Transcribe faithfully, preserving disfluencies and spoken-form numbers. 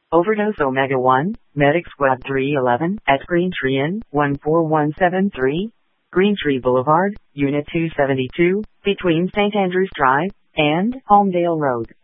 Overdose Omega one, Medic Squad three eleven, at Green Tree Inn, one four one seven three, Green Tree Boulevard, Unit two seventy-two, between Saint Andrews Drive and Homedale Road.